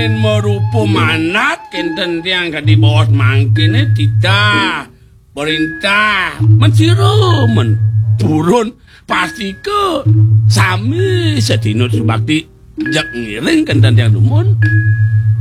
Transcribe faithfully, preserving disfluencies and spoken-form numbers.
yen merupa manat kenten tiang gadi bos mangkene titah perintah menciro men turun pasti ke sami sedino subakti jak ngiring kenten tiang dumun